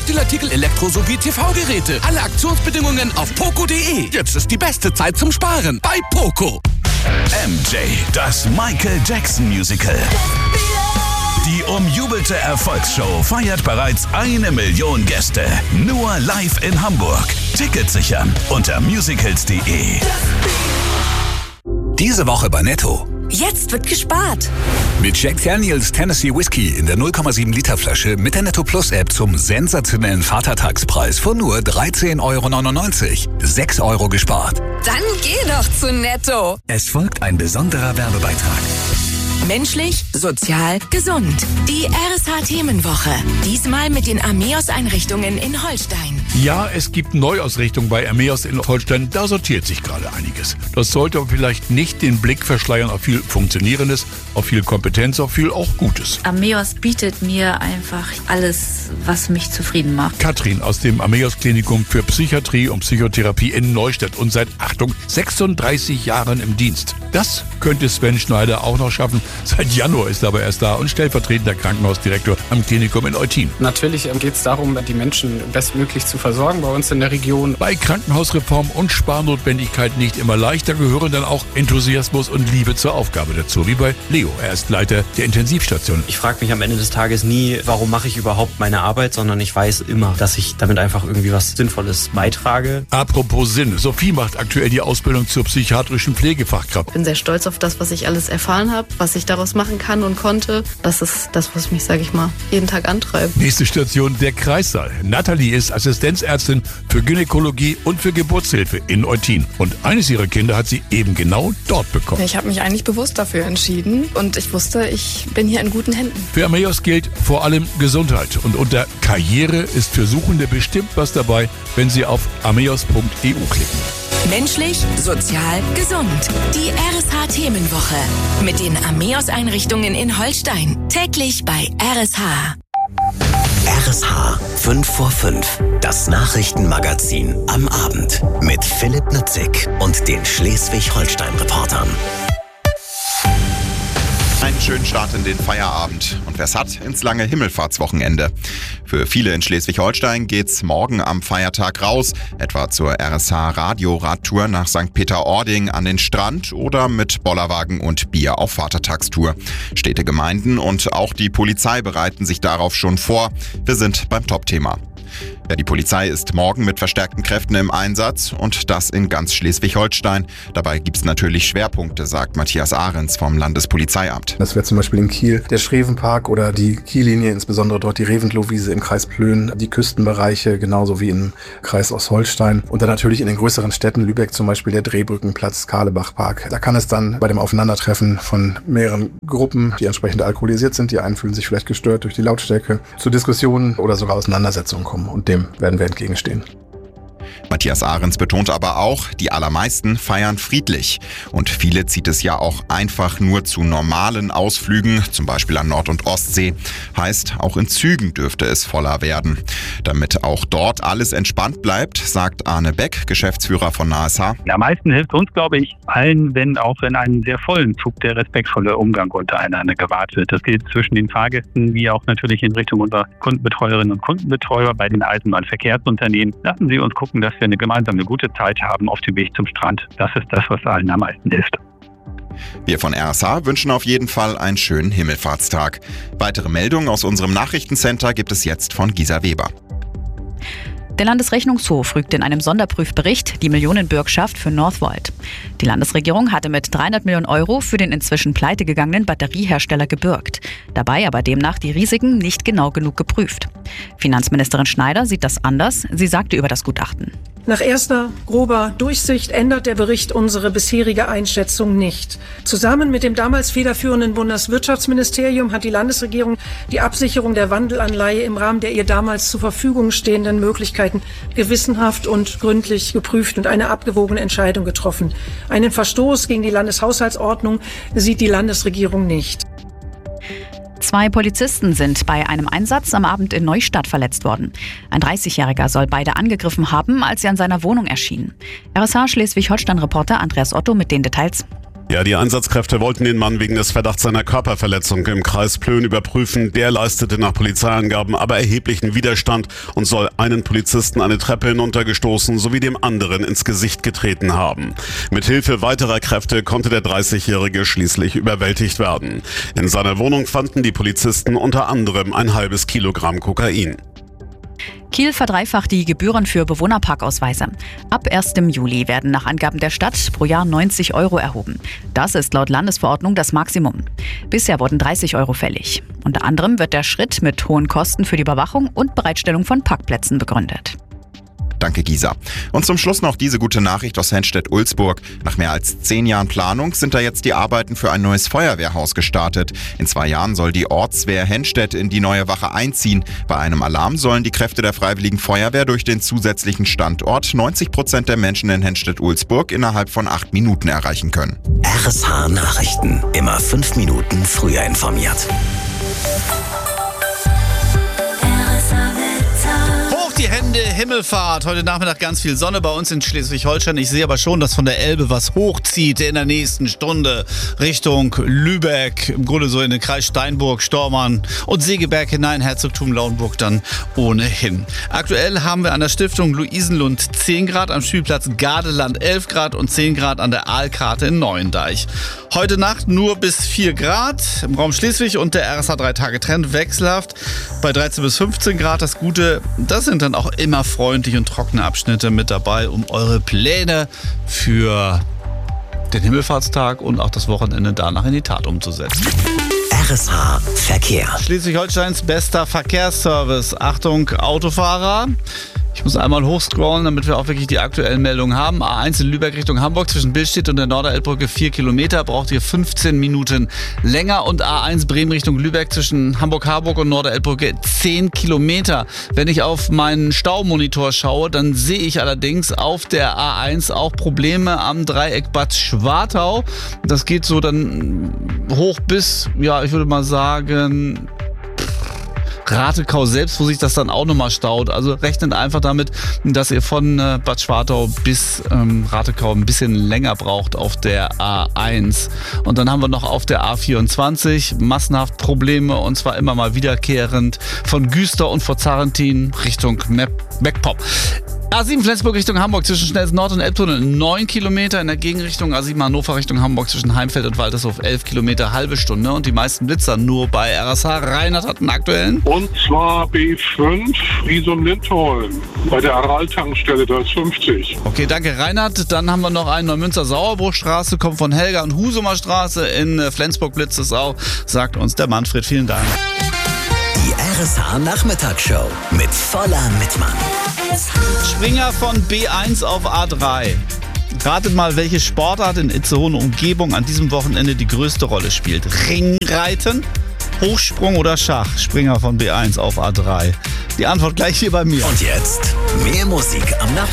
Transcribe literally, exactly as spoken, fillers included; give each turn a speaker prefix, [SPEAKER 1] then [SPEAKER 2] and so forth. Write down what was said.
[SPEAKER 1] Textilartikel, Elektro- sowie T V-Geräte. Alle Aktionsbedingungen auf poco punkt de. Jetzt ist die beste Zeit zum Sparen bei Poco.
[SPEAKER 2] M J, das Michael Jackson Musical. Die umjubelte Erfolgsshow feiert bereits eine Million Gäste. Nur live in Hamburg. Tickets sichern unter musicals punkt de. Diese Woche bei Netto.
[SPEAKER 3] Jetzt wird gespart.
[SPEAKER 2] Mit Jack Daniels Tennessee Whiskey in der null Komma sieben Liter Flasche mit der Netto Plus App zum sensationellen Vatertagspreis von nur dreizehn Euro neunundneunzig. sechs Euro gespart.
[SPEAKER 3] Dann geh doch zu Netto.
[SPEAKER 2] Es folgt ein besonderer Werbebeitrag.
[SPEAKER 3] Menschlich, sozial, gesund. Die R S H-Themenwoche. Diesmal mit den Ameos-Einrichtungen in Holstein.
[SPEAKER 4] Ja, es gibt Neuausrichtungen bei Ameos in Holstein. Da sortiert sich gerade einiges. Das sollte aber vielleicht nicht den Blick verschleiern auf viel Funktionierendes, auf viel Kompetenz, auf viel auch Gutes.
[SPEAKER 5] Ameos bietet mir einfach alles, was mich zufrieden macht.
[SPEAKER 4] Katrin aus dem Ameos Klinikum für Psychiatrie und Psychotherapie in Neustadt und seit, Achtung, sechsunddreißig Jahren im Dienst. Das könnte Sven Schneider auch noch schaffen. Seit Januar ist er aber erst da und stellvertretender Krankenhausdirektor am Klinikum in Eutin.
[SPEAKER 6] Natürlich geht es darum, die Menschen bestmöglich zu versorgen bei uns in der Region.
[SPEAKER 4] Bei Krankenhausreform und Sparnotwendigkeit nicht immer leicht, da gehören dann auch Enthusiasmus und Liebe zur Aufgabe dazu, wie bei Leo. Er ist Leiter der Intensivstation.
[SPEAKER 7] Ich frage mich am Ende des Tages nie, warum mache ich überhaupt meine Arbeit, sondern ich weiß immer, dass ich damit einfach irgendwie was Sinnvolles beitrage.
[SPEAKER 4] Apropos Sinn, Sophie macht aktuell die Ausbildung zur psychiatrischen Pflegefachkraft.
[SPEAKER 5] Ich bin sehr stolz auf das, was ich alles erfahren habe, was ich daraus machen kann und konnte. Das ist das, was mich, sage ich mal, jeden Tag antreibt.
[SPEAKER 4] Nächste Station, der Kreissaal. Nathalie ist Assistenzärztin für Gynäkologie und für Geburtshilfe in Eutin. Und eines ihrer Kinder hat sie eben genau dort bekommen.
[SPEAKER 8] Ich habe mich eigentlich bewusst dafür entschieden und ich wusste, ich bin hier in guten Händen.
[SPEAKER 4] Für Ameos gilt vor allem Gesundheit. Und unter Karriere ist für Suchende bestimmt was dabei, wenn sie auf ameos punkt e u klicken.
[SPEAKER 3] Menschlich, sozial, gesund. Die R S H-Themenwoche. Mit den Ameos-Einrichtungen in Holstein. Täglich bei R S H.
[SPEAKER 9] R S H fünf vor fünf. Das Nachrichtenmagazin am Abend. Mit Philipp Nützig und den Schleswig-Holstein-Reportern.
[SPEAKER 10] Einen schönen Start in den Feierabend und wer es hat, ins lange Himmelfahrtswochenende. Für viele in Schleswig-Holstein geht's morgen am Feiertag raus, etwa zur R S H-Radio-Radtour nach Sankt Peter-Ording an den Strand oder mit Bollerwagen und Bier auf Vatertagstour. Städte, Gemeinden und auch die Polizei bereiten sich darauf schon vor. Wir sind beim Top-Thema. Ja, die Polizei ist morgen mit verstärkten Kräften im Einsatz und das in ganz Schleswig-Holstein. Dabei gibt es natürlich Schwerpunkte, sagt Matthias Ahrens vom Landespolizeiamt.
[SPEAKER 11] Das wäre zum Beispiel in Kiel der Schrevenpark oder die Kiellinie, insbesondere dort die Reventlow-Wiese im Kreis Plön, die Küstenbereiche genauso wie im Kreis Ostholstein und dann natürlich in den größeren Städten, Lübeck zum Beispiel der Drehbrückenplatz, Karlebachpark. Da kann es dann bei dem Aufeinandertreffen von mehreren Gruppen, die entsprechend alkoholisiert sind, die einen fühlen sich vielleicht gestört durch die Lautstärke, zu Diskussionen oder sogar Auseinandersetzungen kommen. Und dem werden wir entgegenstehen.
[SPEAKER 10] Matthias Ahrens betont aber auch, die allermeisten feiern friedlich. Und viele zieht es ja auch einfach nur zu normalen Ausflügen, zum Beispiel an Nord- und Ostsee. Heißt, auch in Zügen dürfte es voller werden. Damit auch dort alles entspannt bleibt, sagt Arne Beck, Geschäftsführer von N A S H.
[SPEAKER 12] Am meisten hilft uns, glaube ich, allen, wenn auch in einem sehr vollen Zug der respektvolle Umgang untereinander gewahrt wird. Das gilt zwischen den Fahrgästen wie auch natürlich in Richtung unserer Kundenbetreuerinnen und Kundenbetreuer bei den Eisenbahnverkehrsunternehmen. Lassen Sie uns gucken, dass wir eine gemeinsame gute Zeit haben auf dem Weg zum Strand. Das ist das, was allen am meisten hilft.
[SPEAKER 10] Wir von R S H wünschen auf jeden Fall einen schönen Himmelfahrtstag. Weitere Meldungen aus unserem Nachrichtencenter gibt es jetzt von Gisa Weber.
[SPEAKER 13] Der Landesrechnungshof rügt in einem Sonderprüfbericht die Millionenbürgschaft für Northvolt. Die Landesregierung hatte mit dreihundert Millionen Euro für den inzwischen pleitegegangenen Batteriehersteller gebürgt. Dabei aber demnach die Risiken nicht genau genug geprüft. Finanzministerin Schneider sieht das anders. Sie sagte über das Gutachten:
[SPEAKER 14] Nach erster grober Durchsicht ändert der Bericht unsere bisherige Einschätzung nicht. Zusammen mit dem damals federführenden Bundeswirtschaftsministerium hat die Landesregierung die Absicherung der Wandelanleihe im Rahmen der ihr damals zur Verfügung stehenden Möglichkeiten gewissenhaft und gründlich geprüft und eine abgewogene Entscheidung getroffen. Einen Verstoß gegen die Landeshaushaltsordnung sieht die Landesregierung nicht.
[SPEAKER 13] Zwei Polizisten sind bei einem Einsatz am Abend in Neustadt verletzt worden. Ein dreißigjähriger soll beide angegriffen haben, als sie an seiner Wohnung erschienen. R S H Schleswig-Holstein-Reporter Andreas Otto mit den Details.
[SPEAKER 15] Ja, die Einsatzkräfte wollten den Mann wegen des Verdachts seiner Körperverletzung im Kreis Plön überprüfen. Der leistete nach Polizeiangaben aber erheblichen Widerstand und soll einen Polizisten eine Treppe hinuntergestoßen sowie dem anderen ins Gesicht getreten haben. Mit Hilfe weiterer Kräfte konnte der dreißigjährige schließlich überwältigt werden. In seiner Wohnung fanden die Polizisten unter anderem ein halbes Kilogramm Kokain.
[SPEAKER 13] Kiel verdreifacht die Gebühren für Bewohnerparkausweise. Ab ersten Juli werden nach Angaben der Stadt pro Jahr neunzig Euro erhoben. Das ist laut Landesverordnung das Maximum. Bisher wurden dreißig Euro fällig. Unter anderem wird der Schritt mit hohen Kosten für die Überwachung und Bereitstellung von Parkplätzen begründet.
[SPEAKER 10] Danke, Gisa. Und zum Schluss noch diese gute Nachricht aus Henstedt-Ulzburg. Nach mehr als zehn Jahren Planung sind da jetzt die Arbeiten für ein neues Feuerwehrhaus gestartet. In zwei Jahren soll die Ortswehr Henstedt in die neue Wache einziehen. Bei einem Alarm sollen die Kräfte der Freiwilligen Feuerwehr durch den zusätzlichen Standort neunzig Prozent der Menschen in Henstedt-Ulzburg innerhalb von acht Minuten erreichen können.
[SPEAKER 9] R S H Nachrichten. Immer fünf Minuten früher informiert.
[SPEAKER 16] Die Hände, Himmelfahrt. Heute Nachmittag ganz viel Sonne bei uns in Schleswig-Holstein. Ich sehe aber schon, dass von der Elbe was hochzieht in der nächsten Stunde Richtung Lübeck. Im Grunde so in den Kreis Steinburg, Stormarn und Segeberg hinein, Herzogtum Lauenburg dann ohnehin. Aktuell haben wir an der Stiftung Luisenlund zehn Grad, am Spielplatz Gardeland elf Grad und zehn Grad an der Aalkarte in Neuendeich. Heute Nacht nur bis vier Grad. Im Raum Schleswig und der R S H drei Tage Trend wechselhaft bei dreizehn bis fünfzehn Grad. Das Gute, das sind dann auch immer freundliche und trockene Abschnitte mit dabei, um eure Pläne für den Himmelfahrtstag und auch das Wochenende danach in die Tat umzusetzen.
[SPEAKER 9] R S H Verkehr.
[SPEAKER 16] Schleswig-Holsteins bester Verkehrsservice. Achtung, Autofahrer. Ich muss einmal hochscrollen, damit wir auch wirklich die aktuellen Meldungen haben. A eins in Lübeck Richtung Hamburg zwischen Billstedt und der Norderelbbrücke vier Kilometer, braucht ihr fünfzehn Minuten länger. Und A eins Bremen Richtung Lübeck zwischen Hamburg-Harburg und Norderelbbrücke zehn Kilometer. Wenn ich auf meinen Staumonitor schaue, dann sehe ich allerdings auf der A eins auch Probleme am Dreieck Bad Schwartau. Das geht so dann hoch bis, ja, ich würde mal sagen, Ratekau selbst, wo sich das dann auch nochmal staut. Also rechnet einfach damit, dass ihr von äh, Bad Schwartau bis ähm, Ratekau ein bisschen länger braucht auf der A eins. Und dann haben wir noch auf der A vierundzwanzig massenhaft Probleme, und zwar immer mal wiederkehrend von Güster und vor Zarentin Richtung MacPom. A sieben Flensburg Richtung Hamburg zwischen Schnelsen Nord und Elbtunnel neun Kilometer. In der Gegenrichtung A sieben Hannover Richtung Hamburg zwischen Heimfeld und Waltershof elf Kilometer, halbe Stunde. Und die meisten Blitzer nur bei R S H. Reinhard hat einen aktuellen.
[SPEAKER 17] Und zwar B fünf, Riesum-Lindholm. Bei der Aral-Tankstelle, da ist fünfzig.
[SPEAKER 16] Okay, danke Reinhard. Dann haben wir noch einen Neumünster-Sauerbruchstraße, kommt von Helga und Husumer Straße. In Flensburg blitzt es auch, sagt uns der Manfred. Vielen Dank.
[SPEAKER 9] Die R S H Nachmittagsshow mit voller Mitmann.
[SPEAKER 16] Springer von B eins auf A drei. Ratet mal, welche Sportart in Itzehoe Umgebung an diesem Wochenende die größte Rolle spielt. Ringreiten, Hochsprung oder Schach? Springer von B eins auf A drei. Die Antwort gleich hier bei mir.
[SPEAKER 9] Und jetzt mehr Musik am Nachmittag.